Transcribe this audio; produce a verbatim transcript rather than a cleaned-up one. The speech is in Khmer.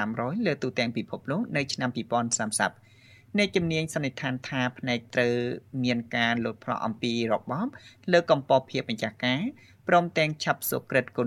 តាមរយលើទូទាំងពិភពលោកនៅឆ្នាំពីរពាន់សាមសិបអ្នកជំនាញសន្និដ្ឋានថាផ្នែកត្រូវមានការលូតផ្លោះអំពីរបបលើកកម្ពស់ភាពម្ចាស់ការព្រមទាំងឆាប់សុក្រិតគុណ